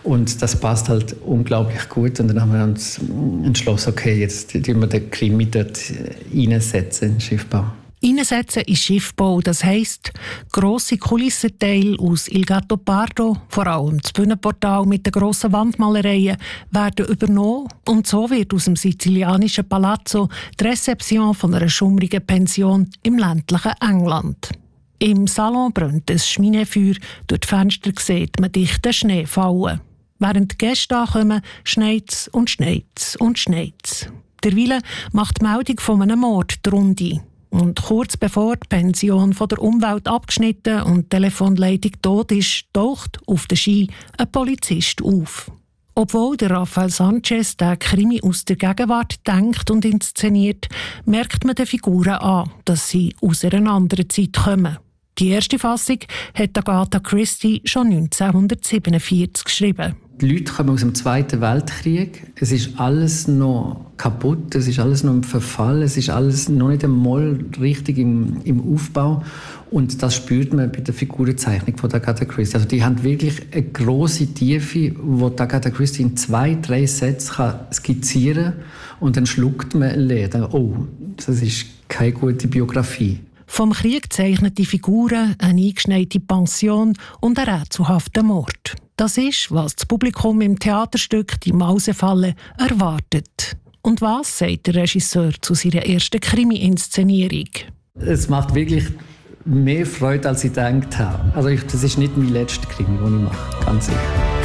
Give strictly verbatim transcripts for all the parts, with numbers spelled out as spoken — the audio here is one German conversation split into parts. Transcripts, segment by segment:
Und das passt halt unglaublich gut. Und dann haben wir uns entschlossen, okay, jetzt tun wir den Krimi dort reinsetzen in den Schiffbau. Einsetzen in Schiffbau, das heisst, grosse Kulissenteile aus Il Gattopardo, vor allem das Bühnenportal mit den grossen Wandmalereien, werden übernommen und so wird aus dem sizilianischen Palazzo die Rezeption von einer schummrigen Pension im ländlichen England. Im Salon brennt ein Schminefeuer, durch die Fenster sieht man dichten Schnee fallen. Während die Gäste ankommen, schneit's und schneit's und schneit's. Derweil macht die Meldung von einem Mord die Runde. Und kurz bevor die Pension von der Umwelt abgeschnitten und die Telefonleitung tot ist, taucht auf der Ski ein Polizist auf. Obwohl der Rafael Sanchez den Krimi aus der Gegenwart denkt und inszeniert, merkt man den Figuren an, dass sie aus einer anderen Zeit kommen. Die erste Fassung hat Agatha Christie schon neunzehnhundertsiebenundvierzig geschrieben. Die Leute kommen aus dem Zweiten Weltkrieg. Es ist alles noch kaputt, es ist alles noch im Verfall, es ist alles noch nicht einmal richtig im, im Aufbau. Und das spürt man bei der Figurenzeichnung von Agatha Christie. Also die haben wirklich eine grosse Tiefe, wo Agatha Christie in zwei, drei Sätzen skizzieren kann. Und dann schluckt man leer. Oh, das ist keine gute Biografie. Vom Krieg zeichnet die Figuren eine eingeschneite Pension und einen rätselhaften Mord. Das ist, was das Publikum im Theaterstück «Die Mausefalle» erwartet. Und was sagt der Regisseur zu seiner ersten Krimi-Inszenierung? Es macht wirklich mehr Freude, als ich gedacht habe. Also ich, das ist nicht mein letzter Krimi, den ich mache, ganz sicher.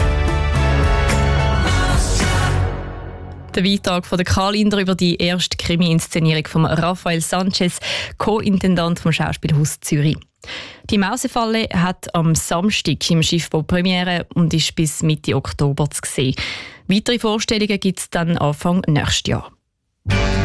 Der Beitrag von der Karl Inder über die erste Krimi-Inszenierung von Rafael Sanchez, Co-Intendant vom Schauspielhaus Zürich. Die Mausefalle hat am Samstag im Schiffbau Premiere und ist bis Mitte Oktober zu sehen. Weitere Vorstellungen gibt es dann Anfang nächstes Jahr.